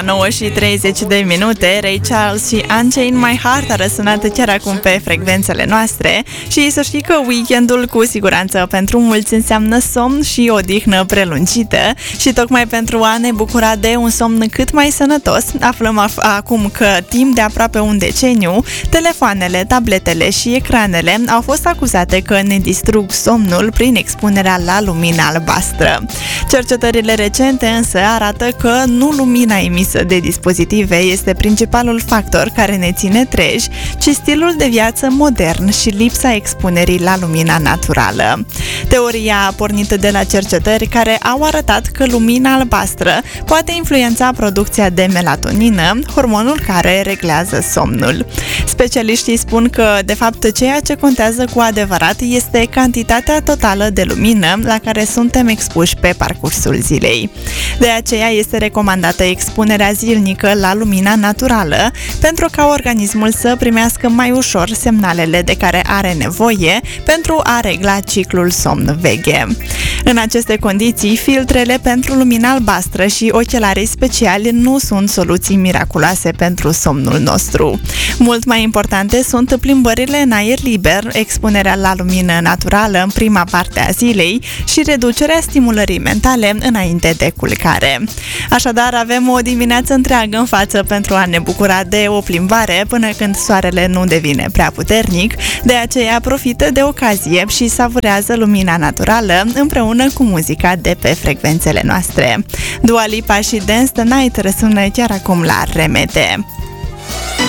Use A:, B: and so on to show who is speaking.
A: 9 și 30 de minute, Ray Charles și Unchained My Heart a răsunat chiar acum pe frecvențele noastre și să știi că weekendul cu siguranță pentru mulți înseamnă somn și odihnă prelungită și tocmai pentru a ne bucura de un somn cât mai sănătos, aflăm acum că timp de aproape un deceniu, telefoanele, tabletele și ecranele au fost acuzate că ne distrug somnul prin expunerea la lumina albastră. Cercetările recente însă arată că nu lumina emisă de dispozitive este principalul factor care ne ține treji, ci stilul de viață modern și lipsa expunerii la lumina naturală. Teoria a pornit de la cercetări care au arătat că lumina albastră poate influența producția de melatonină, hormonul care reglează somnul. Specialiștii spun că, de fapt, ceea ce contează cu adevărat este cantitatea totală de lumină la care suntem expuși pe parcursul zilei. De aceea este recomandată expunerea zilnică la lumina naturală pentru ca organismul să primească mai ușor semnalele de care are nevoie pentru a regla ciclul somn-veghe. În aceste condiții, filtrele pentru lumina albastră și ochelarii speciali nu sunt soluții miraculoase pentru somnul nostru. Mult mai importante sunt plimbările în aer liber, expunerea la lumină naturală în prima parte a zilei și reducerea stimulării mentale înainte de culcare. Așadar, avem o dimineață întreagă în față pentru a ne bucura de o plimbare până când soarele nu devine prea puternic, de aceea profită de ocazie și savurează lumina naturală împreună cu muzica de pe frecvențele noastre. Dua Lipa și Dance the Night răsună chiar acum la RMT.